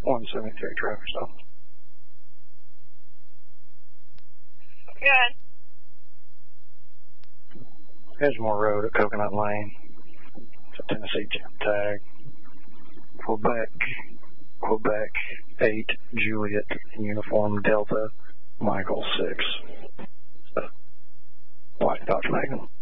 173 traffic stop. Good. Edgemore Road at Coconut Lane. It's a Tennessee Jim tag. Quebec 8, Juliet, Uniform Delta, Michael 6. White Dodge Magnum.